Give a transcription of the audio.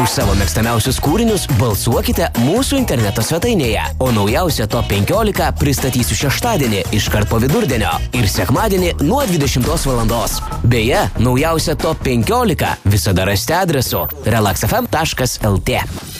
Už savo mėgstamiausius kūrinius balsuokite mūsų interneto svetainėje, o naujausią top 15 pristatysiu šeštadienį iškart po vidurdienio ir sekmadienį nuo 20 valandos. Beje, naujausią top 15 visada rasite adresu relaxfm.lt.